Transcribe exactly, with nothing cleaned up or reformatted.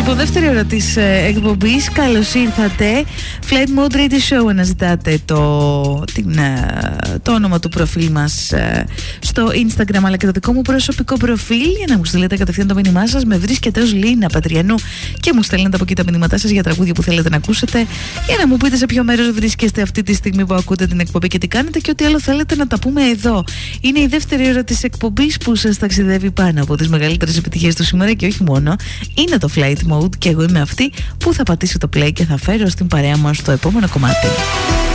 Λοιπόν, δεύτερη ώρα της ε, εκπομπής. Καλώς ήρθατε. Flight Mode Radio Show αναζητάτε το, την, ε, το όνομα του προφίλ μας ε, στο Instagram, αλλά και το δικό μου προσωπικό προφίλ, για να μου στείλετε κατευθείαν το μήνυμά σας. Με βρίσκεται ως Λίνα Πατριανού και μου στέλνετε από εκεί τα μηνύματά σας για τραγούδια που θέλετε να ακούσετε, για να μου πείτε σε ποιο μέρος βρίσκεστε αυτή τη στιγμή που ακούτε την εκπομπή και τι κάνετε και ό,τι άλλο θέλετε να τα πούμε εδώ. Είναι η δεύτερη ώρα της εκπομπής που σας ταξιδεύει πάνω από τις μεγαλύτερες επιτυχίες του σήμερα και όχι μόνο. Είναι το Flight Mode και εγώ είμαι αυτή που θα πατήσω το play και θα φέρω στην παρέα μας το επόμενο κομμάτι.